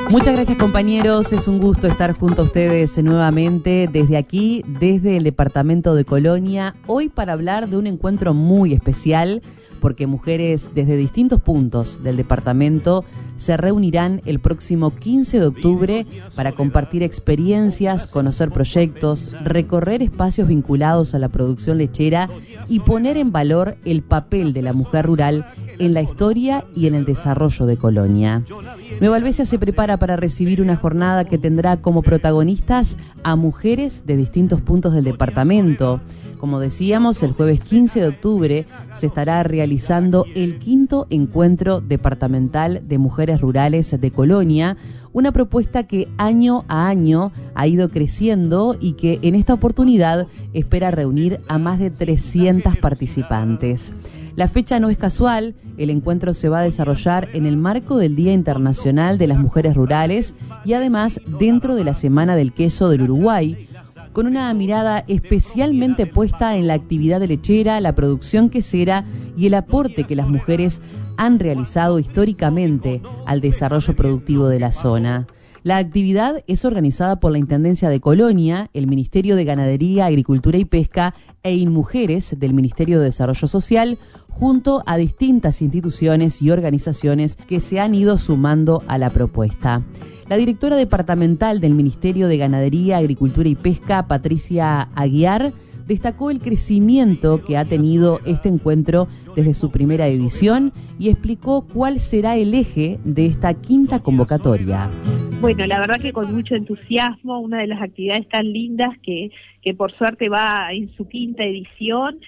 Muchas gracias, compañeros, es un gusto estar junto a ustedes nuevamente desde aquí, desde el departamento de Colonia, hoy para hablar de un encuentro muy especial, porque mujeres desde distintos puntos del departamento se reunirán el próximo 15 de octubre para compartir experiencias, conocer proyectos, recorrer espacios vinculados a la producción lechera y poner en valor el papel de la mujer rural en la historia y en el desarrollo de Colonia. Nueva Helvecia se prepara para recibir una jornada que tendrá como protagonistas a mujeres de distintos puntos del departamento. Como decíamos, el jueves 15 de octubre se estará realizando el 5º encuentro departamental de mujeres rurales de Colonia, una propuesta que año a año ha ido creciendo y que en esta oportunidad espera reunir a más de 300 participantes. La fecha no es casual, el encuentro se va a desarrollar en el marco del Día Internacional de las Mujeres Rurales y además dentro de la Semana del Queso del Uruguay, con una mirada especialmente puesta en la actividad lechera, la producción quesera y el aporte que las mujeres han realizado históricamente al desarrollo productivo de la zona. La actividad es organizada por la Intendencia de Colonia, el Ministerio de Ganadería, Agricultura y Pesca e InMujeres del Ministerio de Desarrollo Social, junto a distintas instituciones y organizaciones que se han ido sumando a la propuesta. La directora departamental del Ministerio de Ganadería, Agricultura y Pesca, Patricia Aguiar, destacó el crecimiento que ha tenido este encuentro desde su primera edición y explicó cuál será el eje de esta 5ª convocatoria. Bueno, la verdad que con mucho entusiasmo, una de las actividades tan lindas que por suerte va en su 5ª edición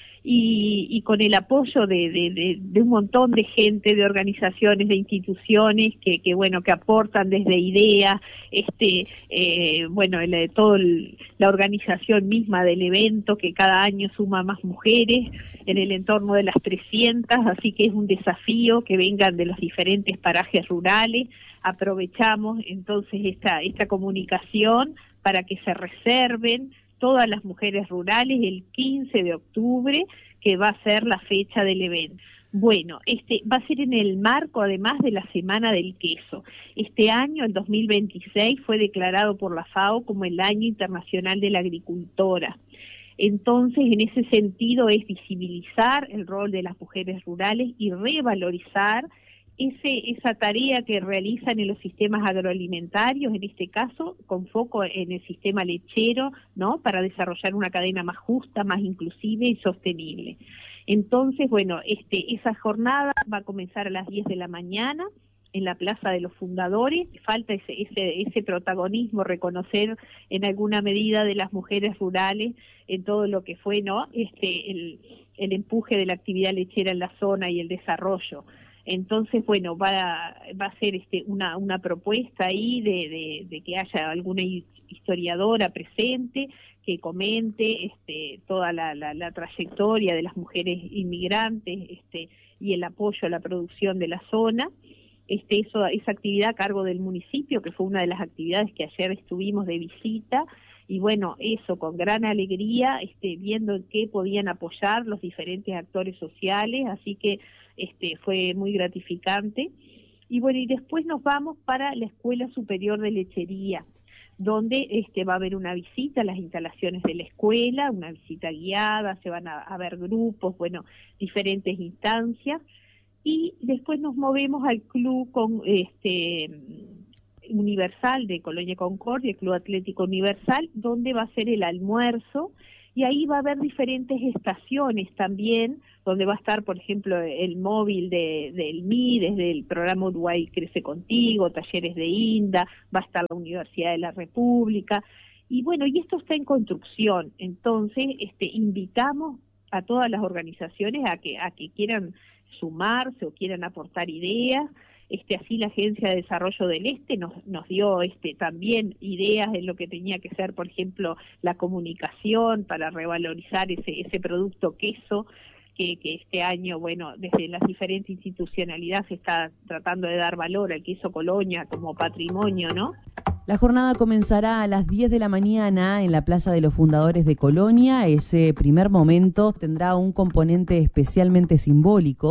y con el apoyo de un montón de gente, de organizaciones, de instituciones que aportan desde ideas, la organización misma del evento que cada año suma más mujeres en el entorno de las 300, así que es un desafío que vengan de los diferentes parajes rurales. Aprovechamos entonces esta comunicación para que se reserven todas las mujeres rurales el 15 de octubre, que va a ser la fecha del evento. Bueno, va a ser en el marco además de la Semana del Queso. Este año, el 2026, fue declarado por la FAO como el Año Internacional de la Agricultora. Entonces, en ese sentido es visibilizar el rol de las mujeres rurales y revalorizar esa tarea que realizan en los sistemas agroalimentarios, en este caso con foco en el sistema lechero, ¿no? Para desarrollar una cadena más justa, más inclusiva y sostenible. Entonces, esa jornada va a comenzar a las 10 de la mañana en la Plaza de los Fundadores. Falta ese protagonismo, reconocer en alguna medida de las mujeres rurales en todo lo que fue, ¿no? El empuje de la actividad lechera en la zona y el desarrollo. Entonces, va a ser una propuesta ahí de que haya alguna historiadora presente que comente toda la trayectoria de las mujeres inmigrantes y el apoyo a la producción de la zona. Esa actividad a cargo del municipio, que fue una de las actividades que ayer estuvimos de visita, y eso con gran alegría, viendo en qué podían apoyar los diferentes actores sociales, así que fue muy gratificante. Y después nos vamos para la Escuela Superior de Lechería, donde va a haber una visita a las instalaciones de la escuela, una visita guiada, se van a ver grupos, diferentes instancias, y después nos movemos al club Universal de Colonia Concordia, el Club Atlético Universal, donde va a ser el almuerzo, y ahí va a haber diferentes estaciones también, donde va a estar, por ejemplo, el móvil del MI, desde el programa Uruguay Crece Contigo, talleres de INDA, va a estar la Universidad de la República, y esto está en construcción. Entonces invitamos a todas las organizaciones a que quieran sumarse o quieran aportar ideas. Así la Agencia de Desarrollo del Este nos dio también ideas de lo que tenía que ser, por ejemplo, la comunicación para revalorizar ese producto queso que este año, desde las diferentes institucionalidades se está tratando de dar valor al queso Colonia como patrimonio, ¿no? La jornada comenzará a las 10 de la mañana en la Plaza de los Fundadores de Colonia. Ese primer momento tendrá un componente especialmente simbólico.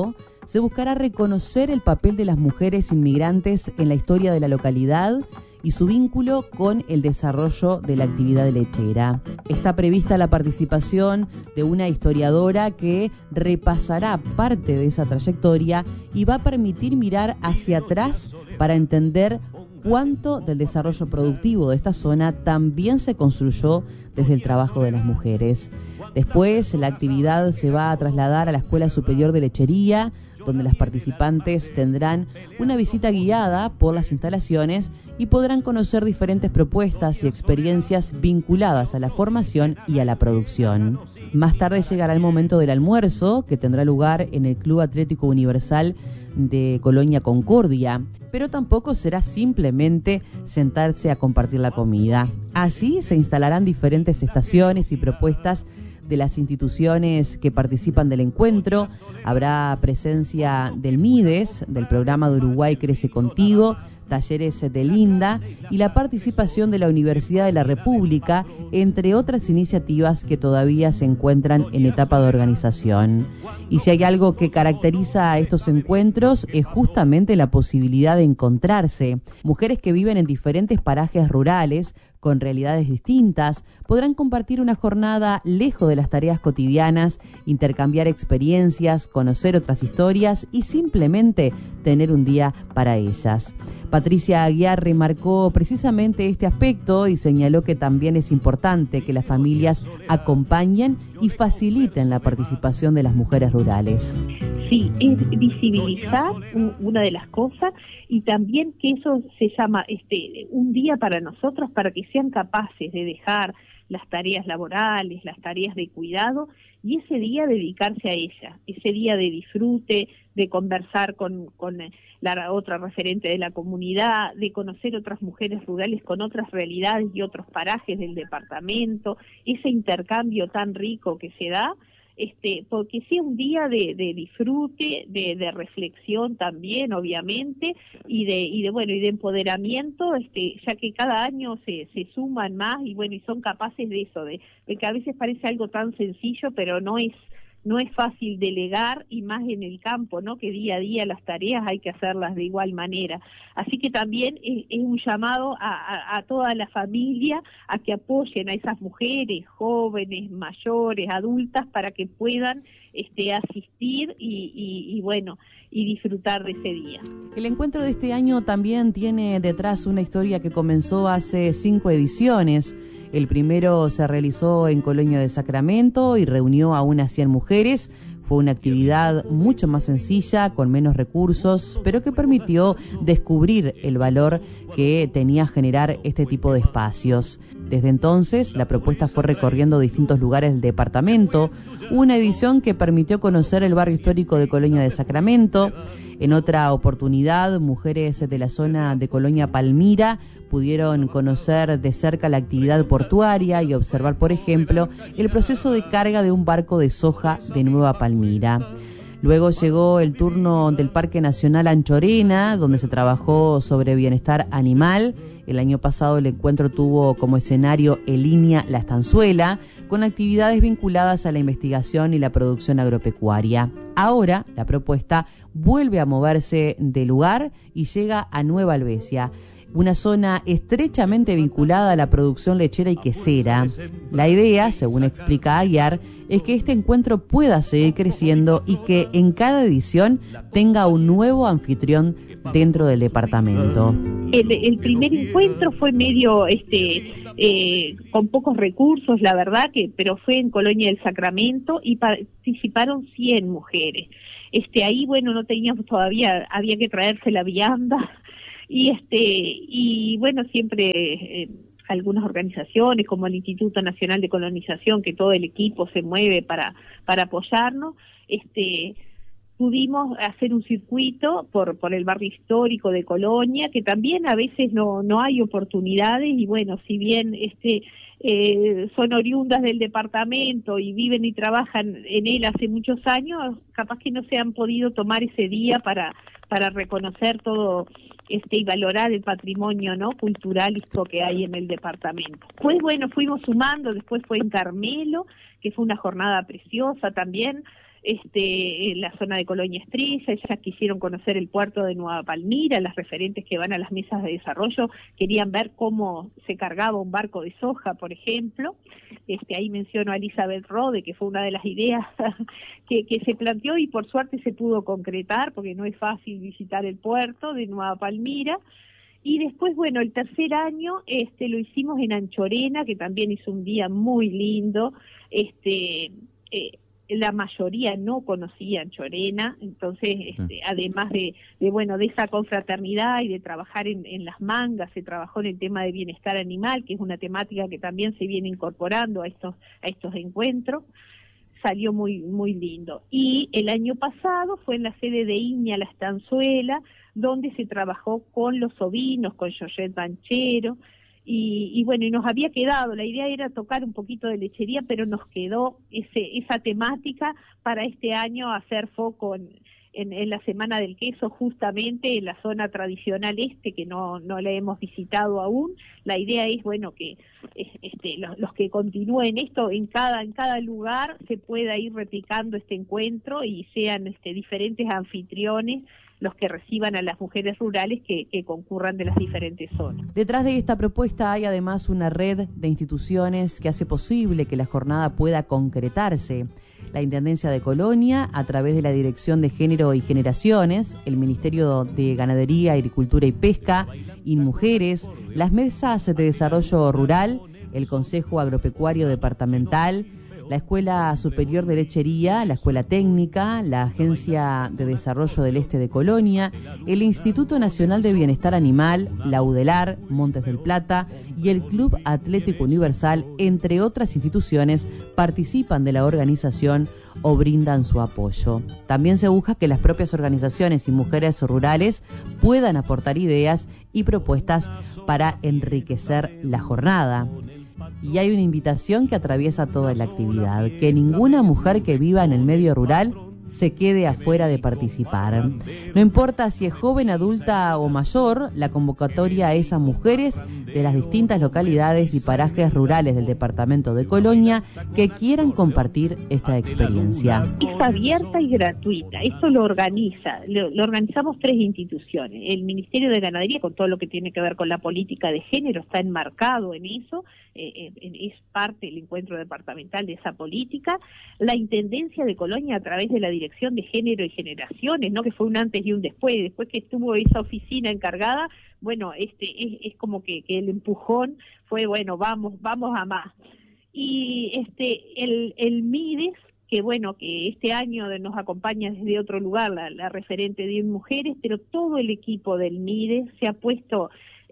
se buscará reconocer el papel de las mujeres inmigrantes en la historia de la localidad y su vínculo con el desarrollo de la actividad lechera. Está prevista la participación de una historiadora que repasará parte de esa trayectoria y va a permitir mirar hacia atrás para entender cuánto del desarrollo productivo de esta zona también se construyó desde el trabajo de las mujeres. Después, la actividad se va a trasladar a la Escuela Superior de Lechería, donde las participantes tendrán una visita guiada por las instalaciones y podrán conocer diferentes propuestas y experiencias vinculadas a la formación y a la producción. Más tarde llegará el momento del almuerzo, que tendrá lugar en el Club Atlético Universal de Colonia Concordia, pero tampoco será simplemente sentarse a compartir la comida. Allí se instalarán diferentes estaciones y propuestas de las instituciones que participan del encuentro. Habrá presencia del MIDES, del programa de Uruguay Crece Contigo, talleres de Linda y la participación de la Universidad de la República, entre otras iniciativas que todavía se encuentran en etapa de organización. Y si hay algo que caracteriza a estos encuentros es justamente la posibilidad de encontrarse. Mujeres que viven en diferentes parajes rurales, con realidades distintas, podrán compartir una jornada lejos de las tareas cotidianas, intercambiar experiencias, conocer otras historias y simplemente tener un día para ellas. Patricia Aguiar remarcó precisamente este aspecto y señaló que también es importante que las familias acompañen y faciliten la participación de las mujeres rurales. Sí, es visibilizar una de las cosas y también que eso se llama un día para nosotros, para que sean capaces de dejar las tareas laborales, las tareas de cuidado y ese día dedicarse a ella, ese día de disfrute, de conversar con la otra referente de la comunidad, de conocer otras mujeres rurales con otras realidades y otros parajes del departamento, ese intercambio tan rico que se da. Porque sea un día de disfrute, de reflexión también, obviamente, y de empoderamiento, ya que cada año se suman más y son capaces de eso, de que a veces parece algo tan sencillo, pero no es fácil delegar y más en el campo, ¿no? Que día a día las tareas hay que hacerlas de igual manera. Así que también es un llamado a toda la familia a que apoyen a esas mujeres, jóvenes, mayores, adultas, para que puedan asistir y disfrutar de ese día. El encuentro de este año también tiene detrás una historia que comenzó hace 5 ediciones. El primero se realizó en Colonia de Sacramento y reunió a unas 100 mujeres. Fue una actividad mucho más sencilla, con menos recursos, pero que permitió descubrir el valor que tenía generar este tipo de espacios. Desde entonces, la propuesta fue recorriendo distintos lugares del departamento, una edición que permitió conocer el barrio histórico de Colonia de Sacramento. En otra oportunidad, mujeres de la zona de Colonia Palmira pudieron conocer de cerca la actividad portuaria y observar, por ejemplo, el proceso de carga de un barco de soja de Nueva Palmira. Luego llegó el turno del Parque Nacional Anchorena, donde se trabajó sobre bienestar animal. El año pasado el encuentro tuvo como escenario Elinia La Estanzuela, con actividades vinculadas a la investigación y la producción agropecuaria. Ahora la propuesta vuelve a moverse de lugar y llega a Nueva Albesia, una zona estrechamente vinculada a la producción lechera y quesera. La idea, según explica Aguiar, es que este encuentro pueda seguir creciendo y que en cada edición tenga un nuevo anfitrión dentro del departamento. El primer encuentro fue medio con pocos recursos, la verdad, pero fue en Colonia del Sacramento y participaron 100 mujeres. Ahí, no teníamos todavía, había que traerse la vianda. Y siempre algunas organizaciones como el Instituto Nacional de Colonización, que todo el equipo se mueve para apoyarnos, pudimos hacer un circuito por el barrio histórico de Colonia, que también a veces no hay oportunidades y si bien son oriundas del departamento y viven y trabajan en él hace muchos años, capaz que no se han podido tomar ese día para reconocer todo y valorar el patrimonio cultural que hay en el departamento. Pues fuimos sumando, después fue en Carmelo, que fue una jornada preciosa también, en la zona de Colonia Estrella. Ellas quisieron conocer el puerto de Nueva Palmira. Las referentes que van a las mesas de desarrollo querían ver cómo se cargaba un barco de soja, por ejemplo. Ahí menciono a Elizabeth Rode, que fue una de las ideas que se planteó y por suerte se pudo concretar, porque no es fácil visitar el puerto de Nueva Palmira. Y después, bueno, el tercer año lo hicimos en Anchorena, que también hizo un día muy lindo. La mayoría no conocía Anchorena, entonces además de esa confraternidad y de trabajar en las mangas, se trabajó en el tema de bienestar animal, que es una temática que también se viene incorporando a estos encuentros. Salió muy muy lindo. Y el año pasado fue en la sede de Iña La Estanzuela, donde se trabajó con los ovinos, con Georgette Banchero, y bueno, y nos había quedado, la idea era tocar un poquito de lechería, pero nos quedó esa temática para este año, hacer foco en la Semana del Queso, justamente en la zona tradicional que no la hemos visitado aún. La idea es, bueno, que los que continúen esto, en cada lugar se pueda ir replicando este encuentro y sean diferentes anfitriones los que reciban a las mujeres rurales que concurran de las diferentes zonas. Detrás de esta propuesta hay además una red de instituciones que hace posible que la jornada pueda concretarse. La Intendencia de Colonia, a través de la Dirección de Género y Generaciones, el Ministerio de Ganadería, Agricultura y Pesca, InMujeres, las mesas de desarrollo rural, el Consejo Agropecuario Departamental, la Escuela Superior de Lechería, la Escuela Técnica, la Agencia de Desarrollo del Este de Colonia, el Instituto Nacional de Bienestar Animal, la UDELAR, Montes del Plata y el Club Atlético Universal, entre otras instituciones, participan de la organización o brindan su apoyo. También se busca que las propias organizaciones y mujeres rurales puedan aportar ideas y propuestas para enriquecer la jornada. Y hay una invitación que atraviesa toda la actividad: que ninguna mujer que viva en el medio rural se quede afuera de participar. No importa si es joven, adulta o mayor, la convocatoria es a mujeres de las distintas localidades y parajes rurales del departamento de Colonia que quieran compartir esta experiencia. Es abierta y gratuita, eso lo organizamos 3 instituciones. El Ministerio de Ganadería, con todo lo que tiene que ver con la política de género, está enmarcado en eso, es parte del encuentro departamental de esa política. La Intendencia de Colonia, a través de la Dirección de Género y Generaciones, ¿no?, que fue un antes y un después que estuvo esa oficina encargada, bueno, es como que el empujón fue, bueno, vamos a más. Y el MIDES, que bueno, que este año nos acompaña desde otro lugar la referente de InMujeres, pero todo el equipo del MIDES se ha puesto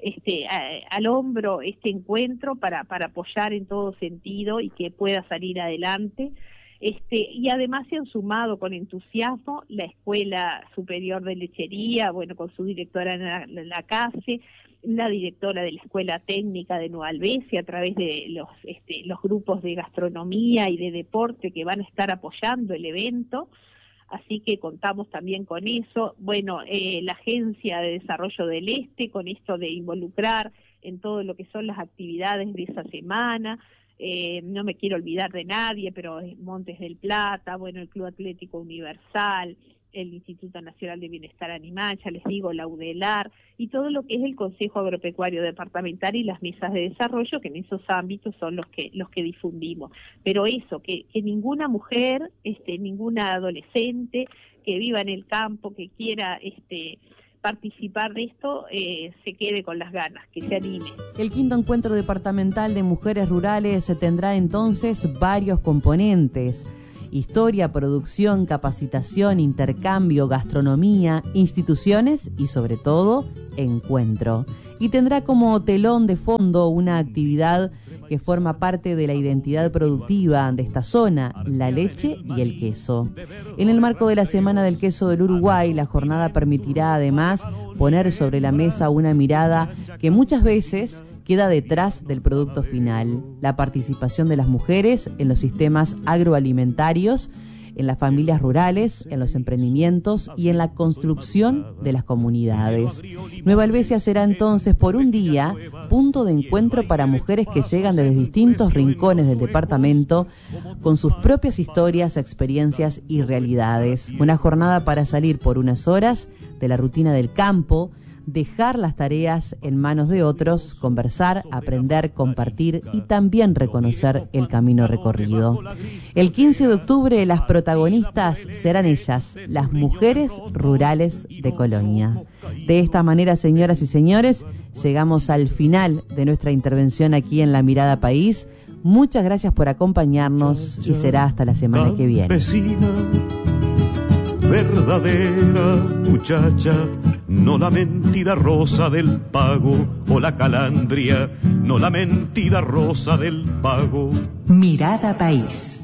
al hombro este encuentro para apoyar en todo sentido y que pueda salir adelante. Y además se han sumado con entusiasmo la Escuela Superior de Lechería, bueno, con su directora la CASE, la directora de la Escuela Técnica de Nueva Alvesia, a través de los grupos de gastronomía y de deporte que van a estar apoyando el evento. Así que contamos también con eso. Bueno, la Agencia de Desarrollo del Este, con esto de involucrar en todo lo que son las actividades de esa semana. No me quiero olvidar de nadie, pero Montes del Plata, bueno, el Club Atlético Universal, el Instituto Nacional de Bienestar Animal, ya les digo, la UDELAR, y todo lo que es el Consejo Agropecuario Departamental y las mesas de desarrollo, que en esos ámbitos son los que difundimos. Pero eso, que ninguna mujer, ninguna adolescente que viva en el campo, que quiera participar de esto, se quede con las ganas, que se anime. El 5º Encuentro Departamental de Mujeres Rurales tendrá entonces varios componentes: historia, producción, capacitación, intercambio, gastronomía, instituciones y sobre todo, encuentro. Y tendrá como telón de fondo una actividad que forma parte de la identidad productiva de esta zona, la leche y el queso. En el marco de la Semana del Queso del Uruguay, la jornada permitirá además poner sobre la mesa una mirada que muchas veces queda detrás del producto final: la participación de las mujeres en los sistemas agroalimentarios, en las familias rurales, en los emprendimientos y en la construcción de las comunidades. Nueva Helvecia será entonces por un día punto de encuentro para mujeres que llegan desde distintos rincones del departamento con sus propias historias, experiencias y realidades. Una jornada para salir por unas horas de la rutina del campo, dejar las tareas en manos de otros, conversar, aprender, compartir y también reconocer el camino recorrido. El 15 de octubre las protagonistas serán ellas, las mujeres rurales de Colonia. De esta manera, señoras y señores, llegamos al final de nuestra intervención aquí en La Mirada País. Muchas gracias por acompañarnos y será hasta la semana que viene. Verdadera muchacha, no la mentira rosa del pago o la calandria, no la mentira rosa del pago. Mirada País.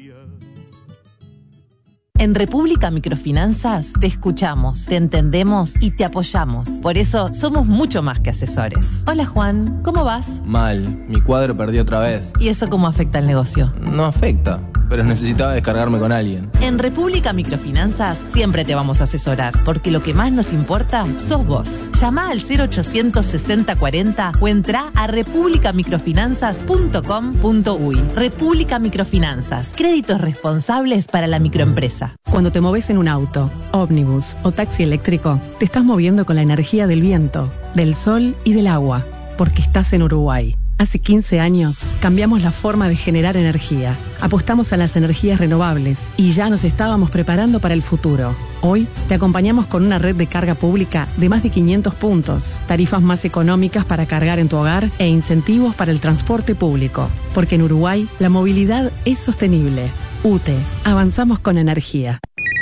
En República Microfinanzas te escuchamos, te entendemos y te apoyamos. Por eso somos mucho más que asesores. Hola Juan, ¿cómo vas? Mal, mi cuadro perdió otra vez. ¿Y eso cómo afecta al negocio? No afecta, pero necesitaba descargarme con alguien. En República Microfinanzas siempre te vamos a asesorar, porque lo que más nos importa sos vos. Llama al 0800 60 40 o entra a republicamicrofinanzas.com.uy. República Microfinanzas, créditos responsables para la microempresa. Cuando te moves en un auto, ómnibus o taxi eléctrico, te estás moviendo con la energía del viento, del sol y del agua, porque estás en Uruguay. Hace 15 años cambiamos la forma de generar energía. Apostamos a las energías renovables y ya nos estábamos preparando para el futuro. Hoy te acompañamos con una red de carga pública de más de 500 puntos, tarifas más económicas para cargar en tu hogar e incentivos para el transporte público. Porque en Uruguay la movilidad es sostenible. UTE, avanzamos con energía.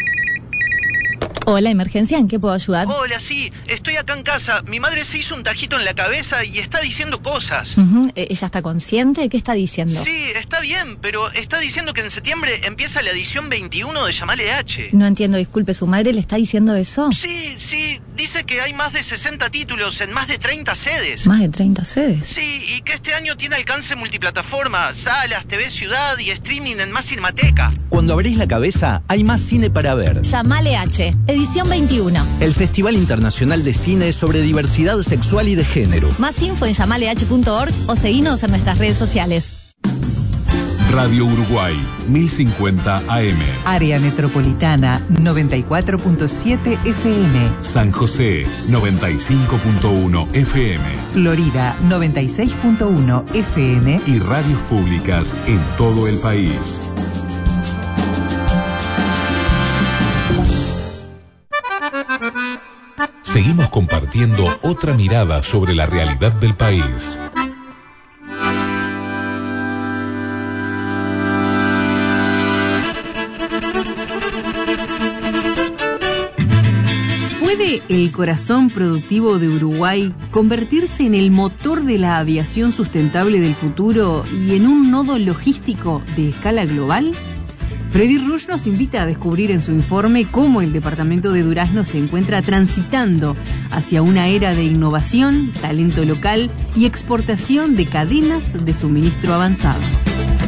Hola, emergencia, ¿en qué puedo ayudar? Hola, sí, estoy acá en casa. Mi madre se hizo un tajito en la cabeza y está diciendo cosas. ¿Ella está consciente? ¿Qué está diciendo? Sí, está bien, pero está diciendo que en septiembre empieza la edición 21 de Llamale H. No entiendo, disculpe, ¿su madre le está diciendo eso? Sí, dice que hay más de 60 títulos en más de 30 sedes. ¿Más de 30 sedes? Sí, y que este año tiene alcance multiplataforma, salas, TV Ciudad y streaming en Más Cinemateca. Cuando abrís la cabeza, hay más cine para ver. Llamale H, edición 21. El Festival Internacional de Cine sobre Diversidad Sexual y de Género. Más info en llamaleh.org o seguinos en nuestras redes sociales. Radio Uruguay, 1050 AM. Área Metropolitana, 94.7 FM. San José, 95.1 FM. Florida, 96.1 FM. Y radios públicas en todo el país. Seguimos compartiendo otra mirada sobre la realidad del país. ¿Puede el corazón productivo de Uruguay convertirse en el motor de la aviación sustentable del futuro y en un nodo logístico de escala global? Freddy Rush nos invita a descubrir en su informe cómo el departamento de Durazno se encuentra transitando hacia una era de innovación, talento local y exportación de cadenas de suministro avanzadas.